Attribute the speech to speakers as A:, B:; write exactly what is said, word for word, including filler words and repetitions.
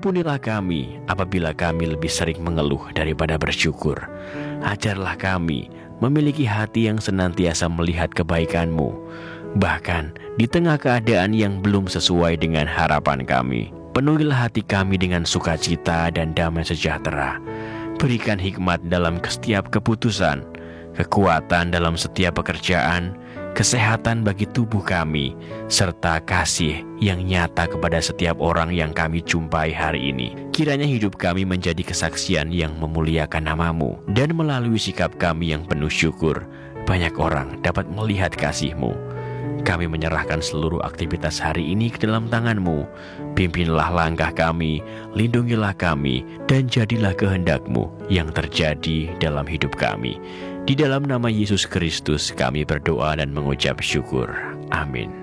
A: Ampunilah kami apabila kami lebih sering mengeluh daripada bersyukur. Ajarlah kami memiliki hati yang senantiasa melihat kebaikan-Mu, bahkan di tengah keadaan yang belum sesuai dengan harapan kami. Penuhilah hati kami dengan sukacita dan damai sejahtera. Berikan hikmat dalam setiap keputusan, kekuatan dalam setiap pekerjaan, kesehatan bagi tubuh kami, serta kasih yang nyata kepada setiap orang yang kami jumpai hari ini. Kiranya hidup kami menjadi kesaksian yang memuliakan nama-Mu, dan melalui sikap kami yang penuh syukur, banyak orang dapat melihat kasih-Mu. Kami menyerahkan seluruh aktivitas hari ini ke dalam tangan-Mu. Pimpinlah langkah kami, lindungilah kami, dan jadilah kehendak-Mu yang terjadi dalam hidup kami. Di dalam nama Yesus Kristus kami berdoa dan mengucap syukur. Amin.